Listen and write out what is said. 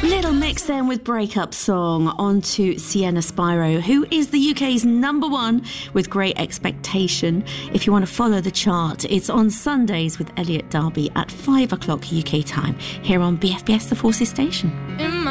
Little mix then with Breakup Song on to Sienna Spyro, who is the UK's number one with Great Expectation. If you want to follow the chart, it's on Sundays with Elliot Darby at 5 o'clock UK time here on BFBS The Forces Station.